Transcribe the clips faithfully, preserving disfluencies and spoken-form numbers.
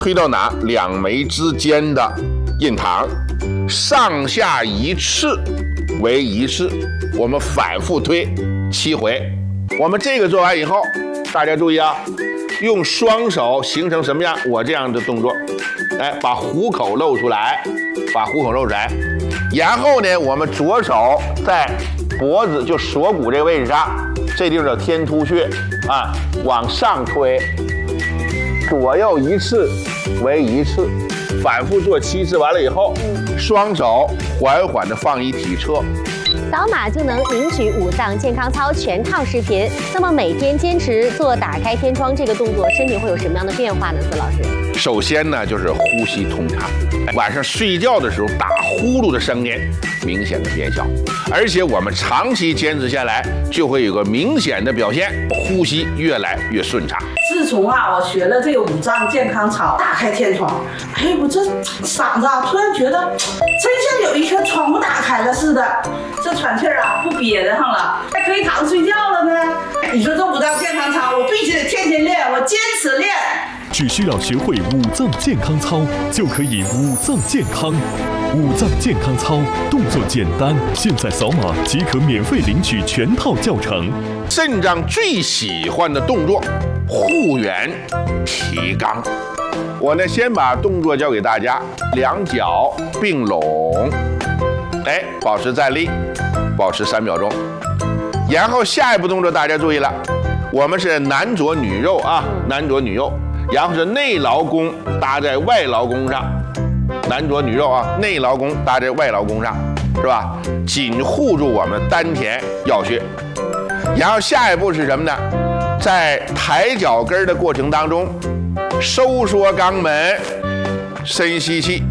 推到哪？两眉之间的印堂，上下一次为一次，我们反复推七回。我们这个做完以后，大家注意啊，用双手形成什么样？我这样的动作，哎，把虎口露出来，把虎口露出来。然后呢，我们左手在脖子就锁骨这个位置上，这地方叫天突穴啊，往上推，左右一次为一次，反复做七次。完了以后，双手缓缓地放一体侧。 扫码就能领取五脏健康操全套视频。那么每天坚持做打开天窗这个动作，身体会有什么样的变化呢？孙老师， 首先呢，就是呼吸通畅，晚上睡觉的时候打呼噜的声音明显的变小，而且我们长期坚持下来，就会有个明显的表现，呼吸越来越顺畅。 自从啊，我学了这个五脏健康操，打开天窗，哎，我这嗓子啊，突然觉得真像有一颗窗户打开了似的，这喘气儿啊不憋得上了，还可以躺着睡觉了呢。你说这五脏健康操，我必须得天天练，我坚持练。 只需要学会五脏健康操，就可以五脏健康。五脏健康操动作简单，现在扫码即可免费领取全套教程。 肾脏最喜欢的动作，护圆提肛。我呢，先把动作教给大家，两脚并拢，哎，保持站立，保持三秒钟。然后下一步动作大家注意了，我们是男左女右啊，男左女右，然后是内劳宫搭在外劳宫上，男左女右啊，内劳宫搭在外劳宫上，是吧？紧护住我们丹田要穴。然后下一步是什么呢？在抬脚跟的过程当中，收缩肛门，深吸气，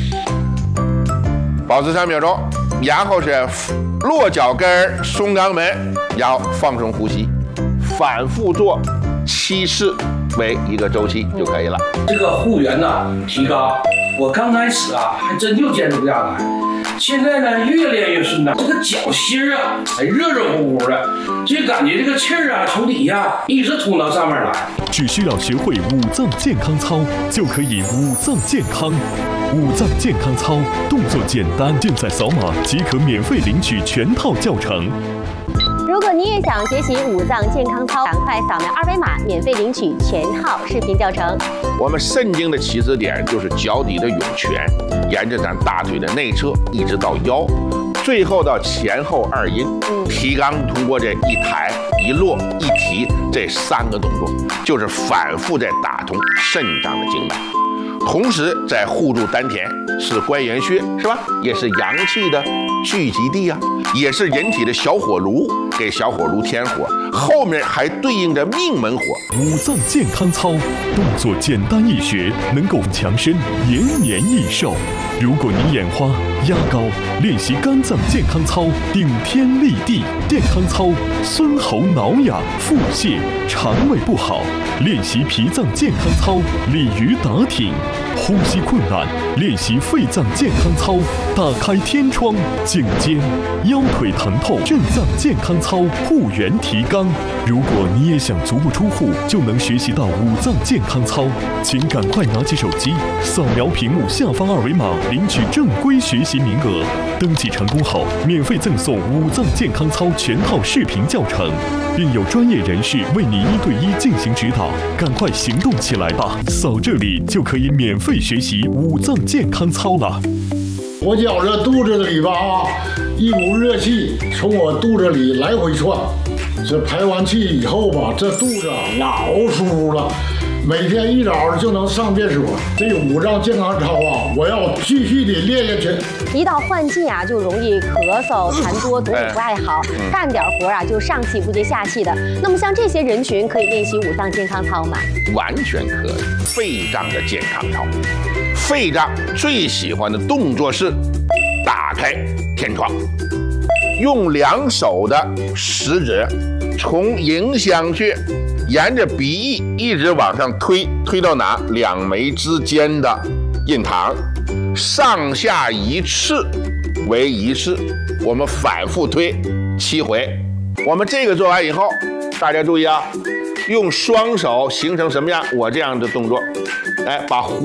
保持三秒钟。然后是落脚跟，松肛门，然后放松呼吸，反复做七次为一个周期就可以了。 这个护圆呢，提肛，我刚开始啊还真就坚持不下来，现在呢越练越顺畅，这个脚心啊还热热乎乎的，就感觉这个气儿啊从底下一直通到上面来。 只需要学会五脏健康操，就可以五脏健康。五脏健康操动作简单，现在扫码即可免费领取全套教程。 如果你也想学习五脏健康操，赶快扫描二维码，免费领取全套视频教程。 我们肾经的起始点就是脚底的涌泉，沿着咱大腿的内侧一直到腰，最后到前后二阴。提肛通过这一抬一落一提这三个动作，就是反复在打通肾脏的经脉，同时在护住丹田，是关元穴，是吧？也是阳气的聚集地啊，也是人体的小火炉，给小火炉添火，后面还对应着命门火。 五脏健康操动作简单易学，能够强身延年益寿。如果你眼花、压高，练习肝脏健康操顶天立地；健康操孙喉挠痒、腹泻、肠胃不好，练习脾脏健康操鲤鱼打挺；呼吸困难，练习肺脏健康操打开天窗；颈肩、腰腿疼痛，肾脏健康操护圆提肛。如果你也想足不出户就能学习到五脏健康操，请赶快拿起手机，扫描屏幕下方二维码，领取正规学习名额。登记成功后，免费赠送五脏健康操全套视频教程，并有专业人士为你一对一进行指导。赶快行动起来吧！扫这里就可以免费学习五脏健康操了。 我觉着肚子里吧啊，一股热气从我肚子里来回窜。这排完气以后吧，这肚子老舒服了。每天一早就能上厕所。这个五脏健康操啊，我要继续的练下去。 一到换季啊，就容易咳嗽、痰多，总也不爱好，干点活啊就上气不接下气的。那么像这些人群可以练习五脏健康操吗？ 完全可以。肺脏的健康操，肺脏最喜欢的动作是打开天窗，用两手的食指从迎香穴沿着鼻翼一直往上推，推到哪？两眉之间的印堂，上下一次为一次，我们反复推七回。我们这个做完以后，大家注意啊，用双手形成什么样？我这样的动作，哎，把